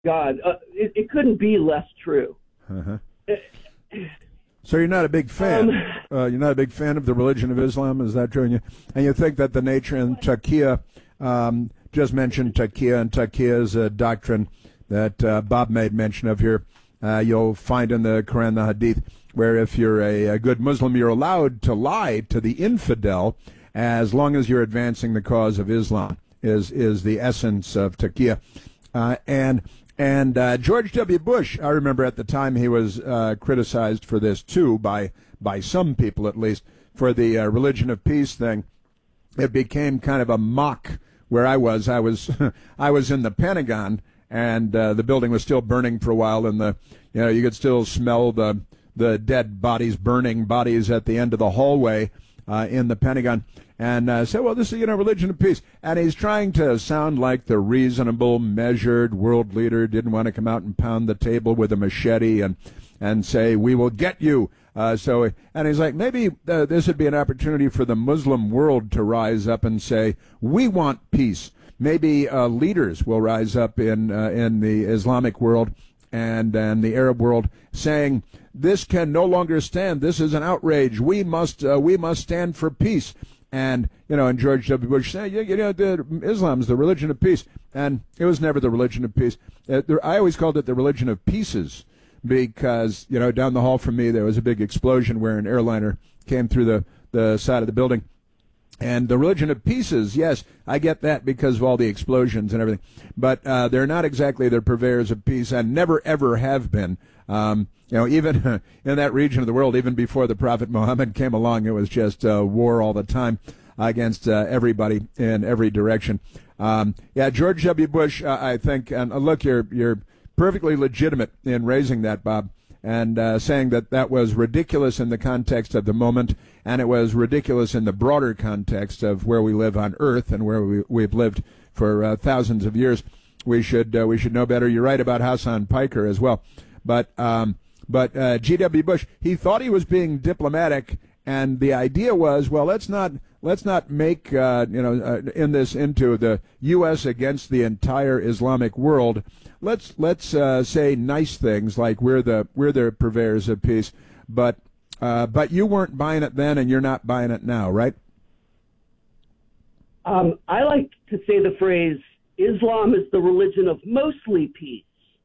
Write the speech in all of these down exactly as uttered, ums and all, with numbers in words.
God, uh, it, it couldn't be less true. Uh-huh. So you're not a big fan. Um, uh, you're not a big fan of the religion of Islam, is that true? And you, and you think that the nature in Taqiyya, um, just mentioned Taqiyya, and Taqiyya is a doctrine that uh, Bob made mention of here. Uh, you'll find in the Quran, the Hadith, where if you're a, a good Muslim, you're allowed to lie to the infidel as long as you're advancing the cause of Islam, is is the essence of Taqiyya. Uh, and and uh, George W. Bush, I remember at the time he was uh, criticized for this too, by by some people at least, for the uh, religion of peace thing. It became kind of a mock where I was. I was I was in the Pentagon, and uh, the building was still burning for a while, and the you know you could still smell the the dead bodies, burning bodies at the end of the hallway uh, in the Pentagon. And uh, said, well, this is, you know, religion of peace. And he's trying to sound like the reasonable, measured world leader, didn't want to come out and pound the table with a machete and, and say, we will get you. Uh, so, and he's like, maybe uh, this would be an opportunity for the Muslim world to rise up and say, we want peace. Maybe uh, leaders will rise up in uh, in the Islamic world and, and the Arab world saying, this can no longer stand. This is an outrage. We must uh, we must stand for peace. And, you know, and George W. Bush said, you know, the, Islam is the religion of peace. And it was never the religion of peace. Uh, there, I always called it the religion of pieces because, you know, down the hall from me there was a big explosion where an airliner came through the, the side of the building. And the religion of pieces, yes, I get that because of all the explosions and everything. But uh, they're not exactly the purveyors of peace and never, ever have been. Um, you know, even in that region of the world, even before the Prophet Muhammad came along, it was just uh, war all the time against uh, everybody in every direction. Um, yeah, George W. Bush, uh, I think, and uh, look, you're you're perfectly legitimate in raising that, Bob, and uh, saying that that was ridiculous in the context of the moment, and it was ridiculous in the broader context of where we live on Earth and where we, we've lived for uh, thousands of years. We should uh, we should know better. You're right about Hassan Piker as well. But um, but uh, G W. Bush, he thought he was being diplomatic, and the idea was, well, let's not let's not make uh, you know uh, in this into the U S against the entire Islamic world. Let's let's uh, say nice things like we're the we're the purveyors of peace. But uh, but you weren't buying it then, and you're not buying it now, right? Um, I like to say the phrase, Islam is the religion of mostly peace.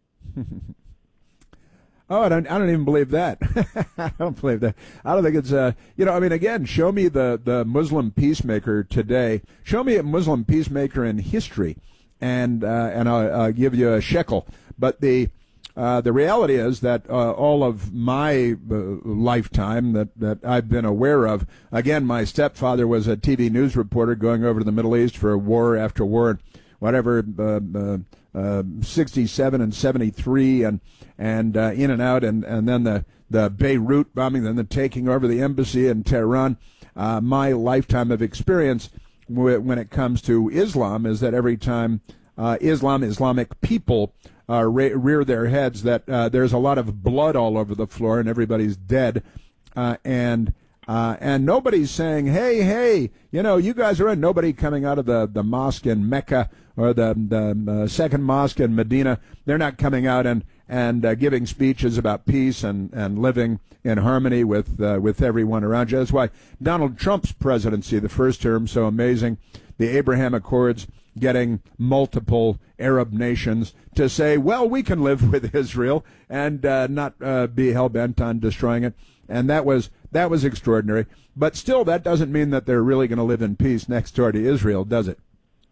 Oh, I don't, I don't even believe that. I don't believe that. I don't think it's, uh, you know, I mean, again, show me the, the Muslim peacemaker today. Show me a Muslim peacemaker in history, and uh, and I'll, I'll give you a shekel. But the uh, the reality is that uh, all of my uh, lifetime that, that I've been aware of, again, my stepfather was a T V news reporter going over to the Middle East for war after war, whatever, uh, uh, uh, sixty-seven and seventy-three, and and uh, in and out, and, and then the, the Beirut bombing, then the taking over the embassy in Tehran. Uh, my lifetime of experience w- when it comes to Islam is that every time uh, Islam, Islamic people uh, re- rear their heads, that uh, there's a lot of blood all over the floor and everybody's dead. Uh, and uh, and nobody's saying, hey, hey, you know, you guys are in. Nobody coming out of the, the mosque in Mecca or the, the uh, second mosque in Medina. They're not coming out and and uh, giving speeches about peace and, and living in harmony with uh, with everyone around you. That's why Donald Trump's presidency, the first term, so amazing. The Abraham Accords, getting multiple Arab nations to say, well, we can live with Israel and uh, not uh, be hell-bent on destroying it. And that was that was extraordinary. But still, that doesn't mean that they're really going to live in peace next door to Israel, does it?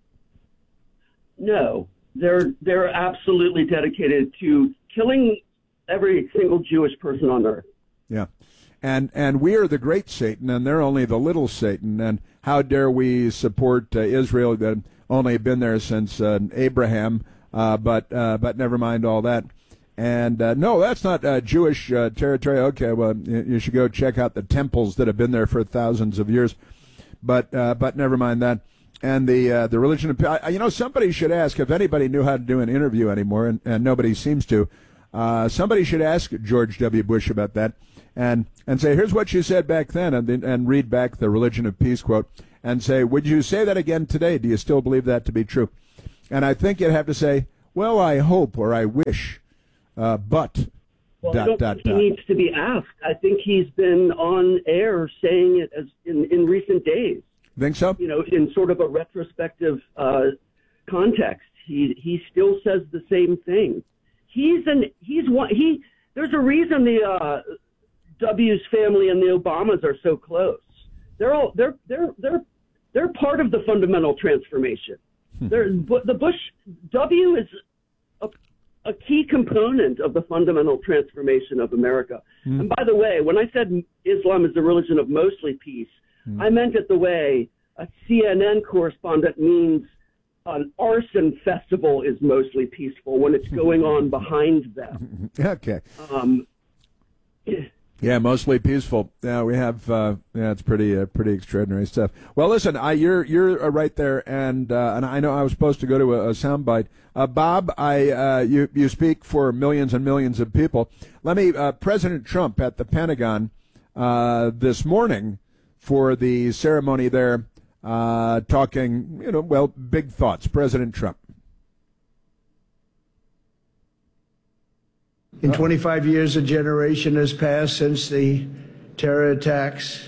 No. They're they're absolutely dedicated to killing every single Jewish person on earth. Yeah. And and we are the great Satan, and they're only the little Satan. And how dare we support uh, Israel that only been there since uh, Abraham, uh, but uh, but never mind all that. And uh, no, that's not uh, Jewish uh, territory. Okay, well, you should go check out the temples that have been there for thousands of years. But uh, but never mind that. And the uh, the religion of, you know, somebody should ask if anybody knew how to do an interview anymore, and, and nobody seems to. Uh, somebody should ask George W. Bush about that, and and say, here's what you said back then, and and read back the religion of peace quote, and say, would you say that again today? Do you still believe that to be true? And I think you'd have to say, well, I hope or I wish, uh, but well, dot, I don't dot, think he dot. needs to be asked. I think he's been on air saying it as in, in recent days. Think so? You know, in sort of a retrospective uh, context, he he still says the same thing. He's an he's one he. There's a reason the uh, W's family and the Obamas are so close. They're all they're they're they're they're part of the fundamental transformation. Hmm. They're, the Bush W is a, a key component of the fundamental transformation of America. Hmm. And by the way, when I said Islam is the religion of mostly peace, hmm. I meant it the way a C N N correspondent means an arson festival is mostly peaceful when it's going on behind them. Okay. Um, Yeah, mostly peaceful. Yeah, we have. Uh, yeah, it's pretty, uh, pretty extraordinary stuff. Well, listen, I, you're you're uh, right there, and uh, and I know I was supposed to go to a, a soundbite. Uh, Bob, I uh, you you speak for millions and millions of people. Let me. Uh, President Trump at the Pentagon uh, this morning for the ceremony there, uh, talking. You know, well, big thoughts. President Trump. In twenty-five years, a generation has passed since the terror attacks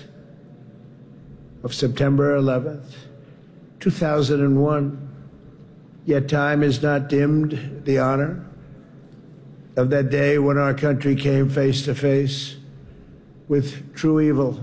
of September eleventh, two thousand one. Yet time has not dimmed the honor of that day when our country came face to face with true evil.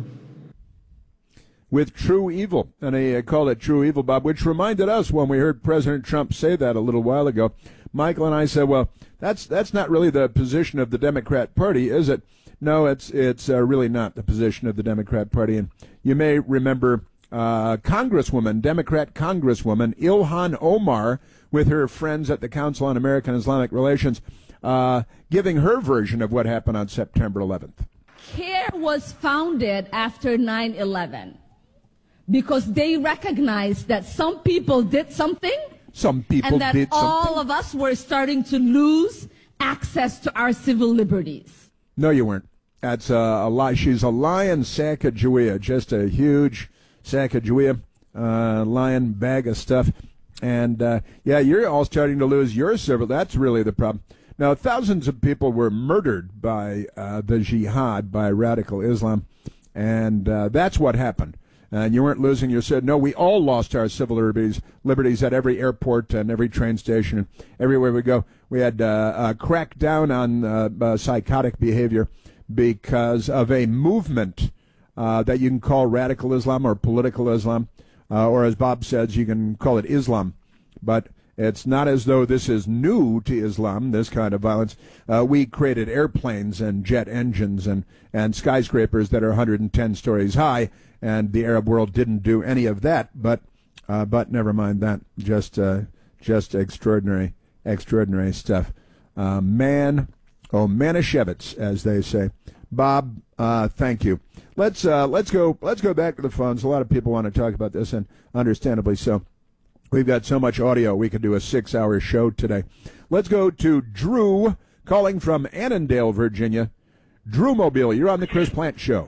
With true evil. And he called it true evil, Bob, which reminded us when we heard President Trump say that a little while ago. Michael and I said, well, that's that's not really the position of the Democrat Party, is it? No, it's it's uh, really not the position of the Democrat Party. And you may remember uh, Congresswoman, Democrat Congresswoman Ilhan Omar, with her friends at the Council on American Islamic Relations, uh, giving her version of what happened on September eleventh. CARE was founded after nine eleven because they recognized that some people did something. Some people and that did all something. of us were starting to lose access to our civil liberties. No, you weren't. That's a, a lie. She's a lion Sacagawea, just a huge Sacagawea, uh, lion bag of stuff. And, uh, yeah, you're all starting to lose your civil. That's really the problem. Now, thousands of people were murdered by uh, the jihad, by radical Islam, and uh, that's what happened. And you weren't losing your civil. No, we all lost our civil liberties, liberties at every airport and every train station and everywhere we go. We had uh, uh, cracked down on uh, uh, psychotic behavior because of a movement uh, that you can call radical Islam or political Islam, uh, or as Bob says, you can call it Islam. But it's not as though this is new to Islam, this kind of violence. Uh, we created airplanes and jet engines and, and skyscrapers that are one hundred ten stories high, and the Arab world didn't do any of that. But uh, but never mind that. Just uh, just extraordinary, extraordinary stuff. Uh, man, oh, Manischewitz, as they say. Bob, uh, thank you. Let's uh, let's go let's go back to the phones. A lot of people want to talk about this, and understandably so. We've got so much audio, we could do a six-hour show today. Let's go to Drew, calling from Annandale, Virginia. Drew Mobile, you're on the Chris Plante Show.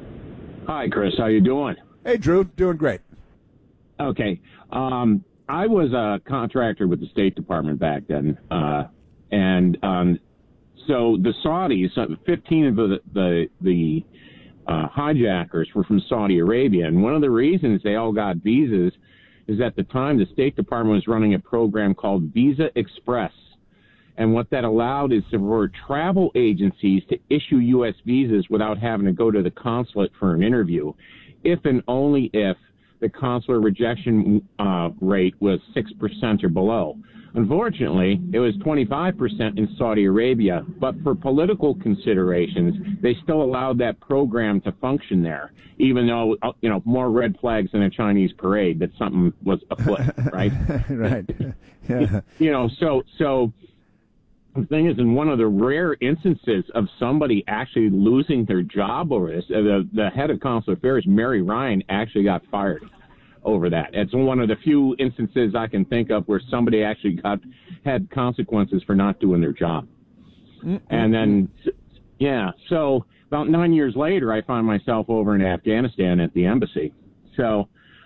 Hi, Chris. How you doing? Hey, Drew. Doing great. Okay. Um, I was a contractor with the State Department back then, uh, and um, so the Saudis, fifteen of the the, the uh, hijackers were from Saudi Arabia, and one of the reasons they all got visas is at the time the State Department was running a program called Visa Express. And what that allowed is for travel agencies to issue U S visas without having to go to the consulate for an interview, if and only if the consular rejection uh, rate was six percent or below. Unfortunately, it was twenty-five percent in Saudi Arabia, but for political considerations, they still allowed that program to function there, even though, you know, more red flags in a Chinese parade that something was afoot, right? Right. Yeah. You know, so, so the thing is, in one of the rare instances of somebody actually losing their job over this, uh, the, the head of consular affairs, Mary Ryan, actually got fired over that. It's one of the few instances I can think of where somebody actually got had consequences for not doing their job. Mm-hmm. And then, yeah, so about nine years later, I find myself over in Afghanistan at the embassy. So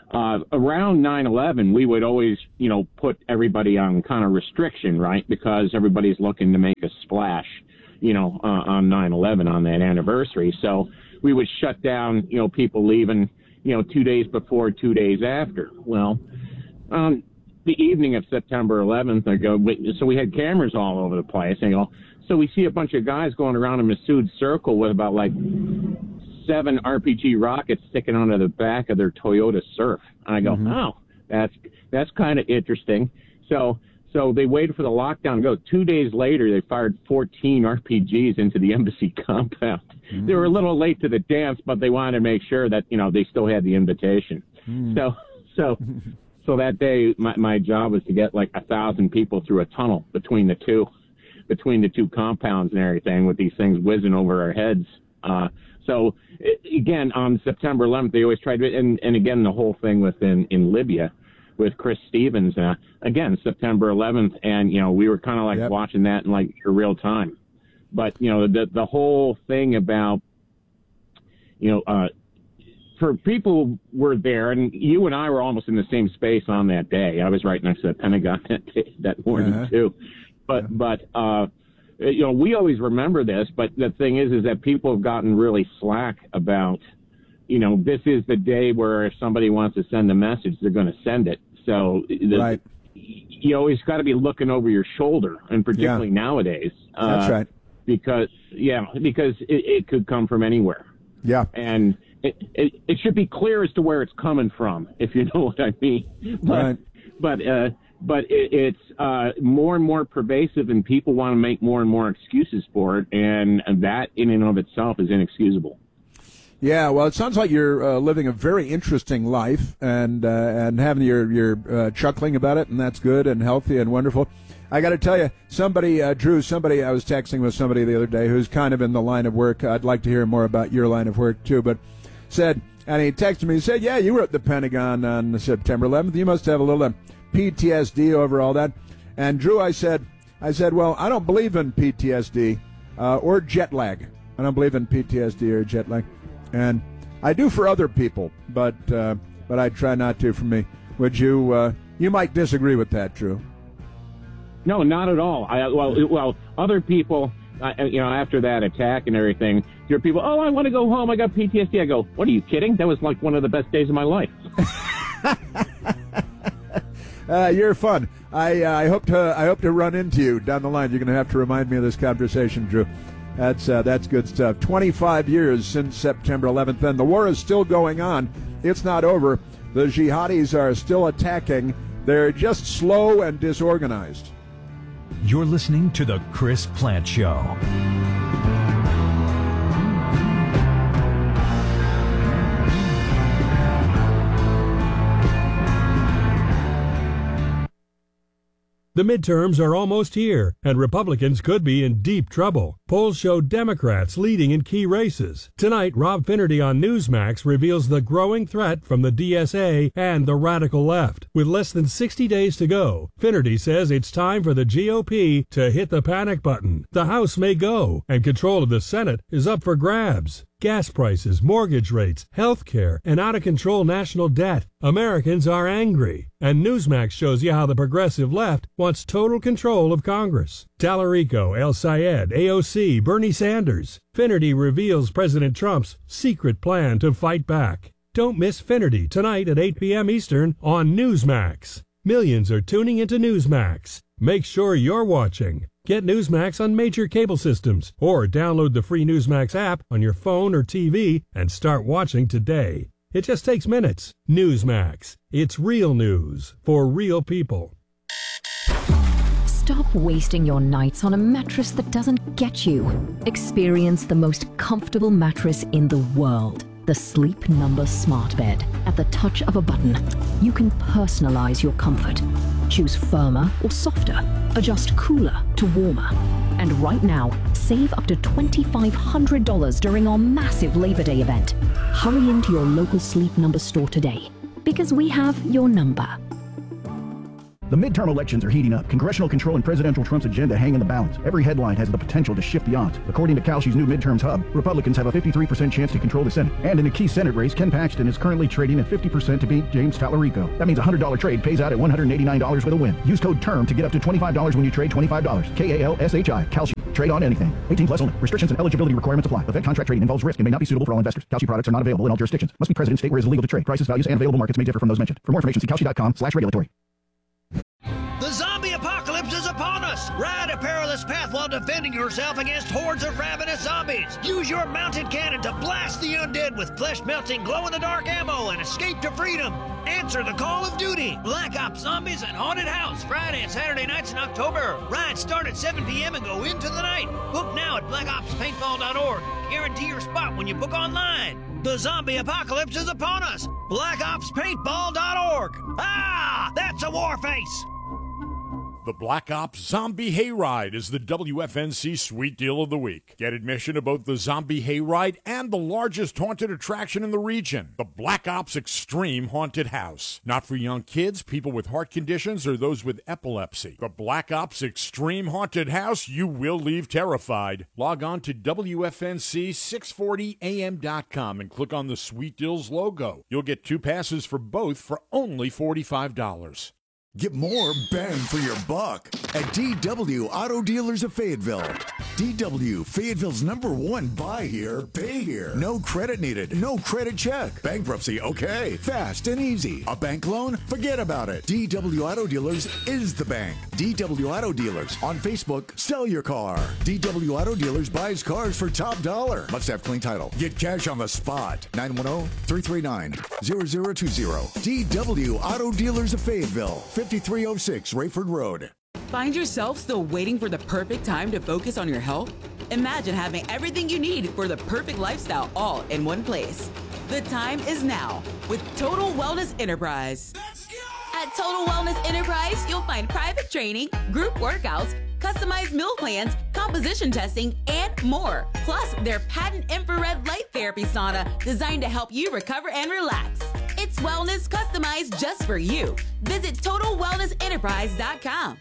uh, around nine eleven, we would always, you know, put everybody on kind of restriction, right? Because everybody's looking to make a splash, you know, uh, on nine eleven, on that anniversary. So we would shut down, you know, people leaving, you know, two days before, two days after. Well, um, the evening of September eleventh, I go, so we had cameras all over the place. And I go, so we see a bunch of guys going around a Massoud circle with about like seven R P G rockets sticking onto the back of their Toyota Surf. And I go, mm-hmm. oh, that's that's kind of interesting. So so they waited for the lockdown to go. Two days later, they fired fourteen R P Gs into the embassy compound. Mm-hmm. They were a little late to the dance, but they wanted to make sure that, you know, they still had the invitation. Mm-hmm. So so so that day, my, my job was to get like a thousand people through a tunnel between the two, between the two compounds and everything, with these things whizzing over our heads. Uh, so it, again, on September eleventh, they always tried to, and, and again, the whole thing within in Libya with Chris Stevens, uh, again, September eleventh, and, you know, we were kind of like yep. watching that in like real time. But, you know, the, the whole thing about, you know, uh, for people who were there, and you and I were almost in the same space on that day. I was right next to the Pentagon that, day, that morning uh-huh. too. But, yeah. but, uh, you know, we always remember this, but the thing is, is that people have gotten really slack about, you know, this is the day where if somebody wants to send a message, they're going to send it. So the, right. you always got to be looking over your shoulder, and particularly yeah. nowadays. Uh, That's right. Because, yeah, because it, it could come from anywhere. Yeah. And it, it, it should be clear as to where it's coming from, if you know what I mean. But, right. but, uh, But it, it's uh, more and more pervasive, and people want to make more and more excuses for it, and that in and of itself is inexcusable. Yeah, well, it sounds like you're uh, living a very interesting life, and uh, and having your you're uh, chuckling about it, and that's good and healthy and wonderful. I got to tell you, somebody, uh, Drew, somebody I was texting with somebody the other day who's kind of in the line of work. I'd like to hear more about your line of work too, but said, and he texted me, he said, "Yeah, you were at the Pentagon on September eleventh. You must have a little Uh, P T S D over all that." And Drew, I said, I said, well, I don't believe in P T S D uh, or jet lag. I don't believe in P T S D or jet lag, and I do for other people, but uh, but I try not to for me. Would you? Uh, you might disagree with that, Drew. No, not at all. I, well, well, other people, uh, you know, after that attack and everything, your people, oh, I want to go home. I got P T S D. I go, what are you kidding? That was like one of the best days of my life. Uh, you're fun. I uh, I hope to I hope to run into you down the line. You're going to have to remind me of this conversation, Drew. That's uh, that's good stuff. twenty-five years since September eleventh, and the war is still going on. It's not over. The jihadis are still attacking. They're just slow and disorganized. You're listening to The Chris Plante Show. The midterms are almost here, and Republicans could be in deep trouble. Polls show Democrats leading in key races. Tonight, Rob Finnerty on Newsmax reveals the growing threat from the D S A and the radical left. With less than sixty days to go, Finnerty says it's time for the G O P to hit the panic button. The House may go, and control of the Senate is up for grabs. Gas prices, mortgage rates, health care, and out-of-control national debt. Americans are angry. And Newsmax shows you how the progressive left wants total control of Congress. Tallarico, El Sayed, A O C, Bernie Sanders. Finnerty reveals President Trump's secret plan to fight back. Don't miss Finnerty tonight at eight p.m. Eastern on Newsmax. Millions are tuning into Newsmax. Make sure you're watching. Get Newsmax on major cable systems or download the free Newsmax app on your phone or T V and start watching today. It just takes minutes. Newsmax. It's real news for real people. Stop wasting your nights on a mattress that doesn't get you. Experience the most comfortable mattress in the world. The Sleep Number Smart Bed. At the touch of a button, you can personalize your comfort. Choose firmer or softer. Adjust cooler to warmer. And right now, save up to twenty-five hundred dollars during our massive Labor Day event. Hurry into your local Sleep Number store today, because we have your number. The midterm elections are heating up. Congressional control and presidential Trump's agenda hang in the balance. Every headline has the potential to shift the odds. According to Kalshi's new midterms hub, Republicans have a fifty-three percent chance to control the Senate. And in a key Senate race, Ken Paxton is currently trading at fifty percent to beat James Tallarico. That means a one hundred dollars trade pays out at one hundred eighty-nine dollars with a win. Use code TERM to get up to twenty-five dollars when you trade twenty-five dollars. K A L S H I. Kalshi. Trade on anything. eighteen plus only. Restrictions and eligibility requirements apply. Event contract trading involves risk and may not be suitable for all investors. Kalshi products are not available in all jurisdictions. Must be present in state where it is illegal to trade. Prices, values, and available markets may differ from those mentioned. For more information, see Kalshi.com slash regulatory. The zombie apocalypse is upon us! Ride a perilous path while defending yourself against hordes of ravenous zombies! Use your mounted cannon to blast the undead with flesh-melting, glow-in-the-dark ammo and escape to freedom! Answer the call of duty! Black Ops Zombies and Haunted House, Friday and Saturday nights in October. Rides start at seven p.m. and go into the night. Book now at black ops paintball dot org. Guarantee your spot when you book online. The zombie apocalypse is upon us! black ops paintball dot org. Ah! That's a war face! The Black Ops Zombie Hayride is the W F N C Sweet Deal of the Week. Get admission to both the Zombie Hayride and the largest haunted attraction in the region, the Black Ops Extreme Haunted House. Not for young kids, people with heart conditions, or those with epilepsy. The Black Ops Extreme Haunted House, you will leave terrified. Log on to W F N C six forty A M dot com and click on the Sweet Deals logo. You'll get two passes for both for only forty-five dollars. Get more bang for your buck at D W Auto Dealers of Fayetteville. D W, Fayetteville's number one buy here, pay here. No credit needed, no credit check. Bankruptcy, okay. Fast and easy. A bank loan? Forget about it. D W Auto Dealers is the bank. D W Auto Dealers. On Facebook, sell your car. D W Auto Dealers buys cars for top dollar. Must have clean title. Get cash on the spot. nine one zero, three three nine, zero zero two zero. D W Auto Dealers of Fayetteville. fifty-three oh six Rayford Road. Find yourself still waiting for the perfect time to focus on your health? Imagine having everything you need for the perfect lifestyle all in one place. The time is now with Total Wellness Enterprise. Let's go! At Total Wellness Enterprise, you'll find private training, group workouts, customized meal plans, composition testing, and more. Plus, their patent infrared light therapy sauna designed to help you recover and relax. It's wellness customized just for you. Visit total wellness enterprise dot com.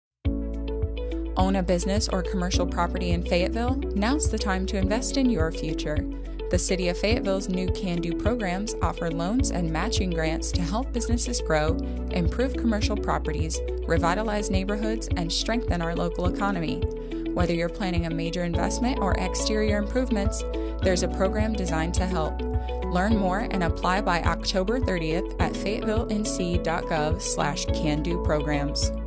Own a business or commercial property in Fayetteville? Now's the time to invest in your future. The City of Fayetteville's new Can Do programs offer loans and matching grants to help businesses grow, improve commercial properties, revitalize neighborhoods, and strengthen our local economy. Whether you're planning a major investment or exterior improvements, there's a program designed to help. Learn more and apply by October thirtieth at fayetteville n c dot gov slash can do programs.